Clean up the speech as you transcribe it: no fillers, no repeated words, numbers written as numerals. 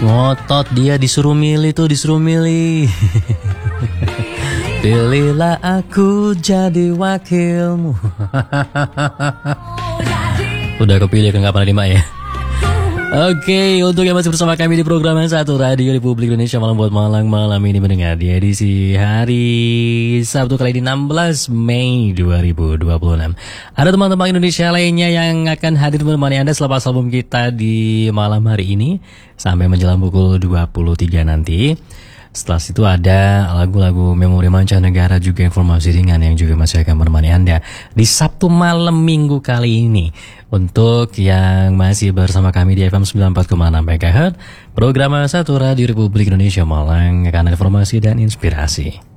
Ngotot dia disuruh milih tuh, disuruh milih. Pilihlah aku jadi wakilmu. Udah kepilih kan gak pernah dimak ya. Oke, untuk yang masih bersama kami di program yang satu Radio Republik Indonesia Malam buat malam ini mendengar di edisi hari Sabtu kali ini 16 Mei 2026. Ada teman-teman Indonesia lainnya yang akan hadir menemani Anda selepas album kita di malam hari ini sampai menjelang pukul 23 nanti. Setelah itu ada lagu-lagu memori mancanegara, juga informasi ringan yang juga masih akan menemani Anda di Sabtu malam minggu kali ini. Untuk yang masih bersama kami di FM 94,6 MHz, program satu Radio Republik Indonesia Malang akan informasi dan inspirasi.